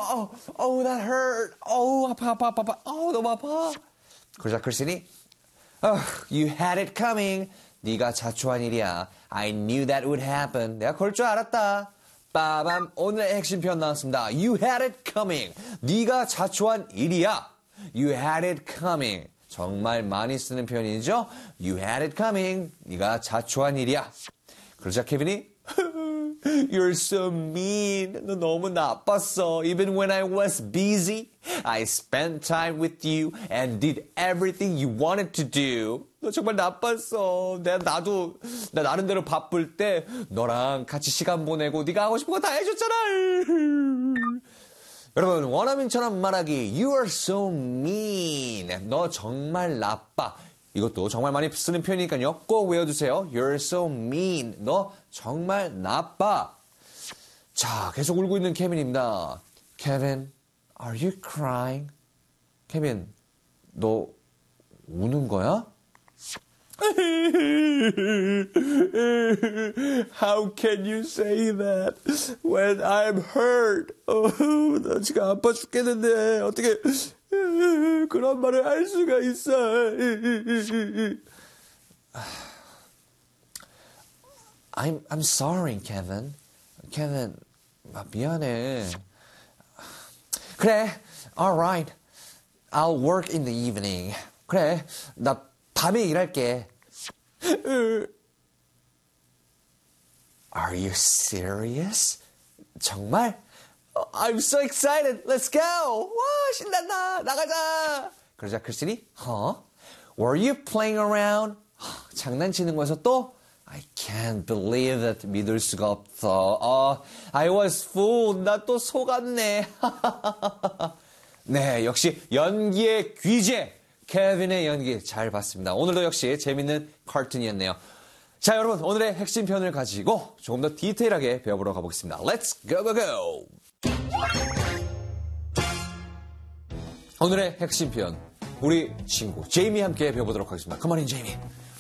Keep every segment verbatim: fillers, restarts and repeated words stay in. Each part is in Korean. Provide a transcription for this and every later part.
oh, oh, that hurt. Oh, 아파, 아파, 아파, 아파. Oh, 너무 아파. 그러자 크리스틴이, oh, you had it coming. 네가 자초한 일이야. I knew that would happen. 내가 그럴 줄 알았다. 빠밤, 오늘의 핵심 표현 나왔습니다. You had it coming. 네가 자초한 일이야. You had it coming. 정말 많이 쓰는 표현이죠. You had it coming. 네가 자초한 일이야. 그러자 케빈이 You're so mean. 너 너무 나빴어. Even when I was busy, I spent time with you and did everything you wanted to do. 너 정말 나빴어. 내가 나도 나 나름대로 바쁠 때 너랑 같이 시간 보내고 네가 하고 싶은 거 다 해줬잖아. 여러분 원어민처럼 말하기 You are so mean. 너 정말 나빠. 이것도 정말 많이 쓰는 표현이니까요. 꼭 외워두세요. You're so mean. 너 정말 나빠. 자, 계속 울고 있는 케빈입니다. Kevin, are you crying? 케빈, 너 우는 거야? How can you say that when I'm hurt? 어, 나 지금 아파 죽겠는데 어떻게 그런 말을 할 수가 있어? I'm I'm sorry, Kevin. Kevin, 아, 미안해. 그래, alright. I'll work in the evening. 그래, 나 밤에 일할게. Are you serious? 정말? I'm so excited. Let's go. 와, 신난다. 나가자. 그러자 크리스틴이, huh? Were you playing around? 장난치는 거에서 또? I can't believe it. 믿을 수가 없어. 어, I was fooled. 나 또 속았네. 네, 역시 연기의 귀재. 케빈의 연기 잘 봤습니다. 오늘도 역시 재밌는 카툰이었네요. 자, 여러분 오늘의 핵심 표현을 가지고 조금 더 디테일하게 배워보러 가보겠습니다. Let's go go go! 오늘의 핵심 표현 우리 친구 제이미 함께 배워보도록 하겠습니다. Come on in, 제이미.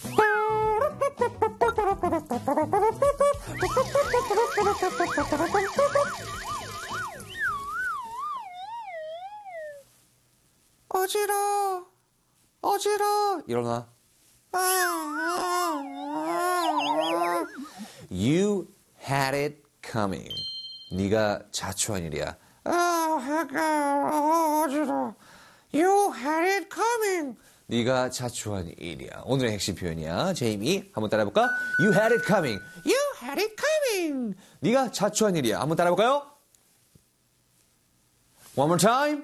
어지러워. 어지러워. 일어나. You had it coming. 네가 자초한 일이야. 어지러워. You had it coming. 네가 자초한 일이야. 오늘의 핵심 표현이야. 제이미 한번 따라해볼까? You had it coming. You had it coming. 네가 자초한 일이야. 한번 따라해볼까요? One more time.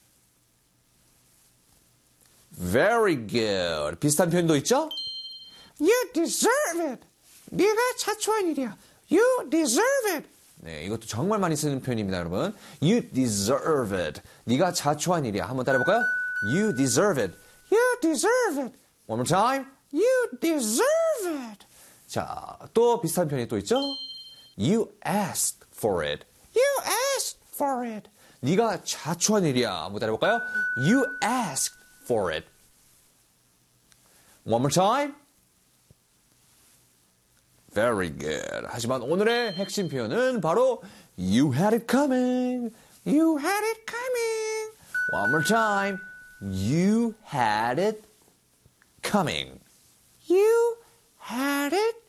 Very good. 비슷한 표현도 있죠? You deserve it. 네가 자초한 일이야. You deserve it. 네, 이것도 정말 많이 쓰는 표현입니다, 여러분. You deserve it. 네가 자초한 일이야. 한번 따라해볼까요? You deserve it. You deserve it. One more time. You deserve it. 자, 또 비슷한 표현이 또 있죠? You asked for it. You asked for it. 네가 자초한 일이야. 한번 따라해볼까요? You asked for it. One more time. Very good. 하지만 오늘의 핵심 표현은 바로 You had it coming. You had it coming. One more time. You had it coming. You had it